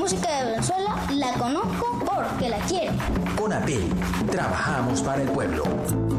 música de Venezuela la conozco porque la quiero. Conapel, trabajamos para el pueblo.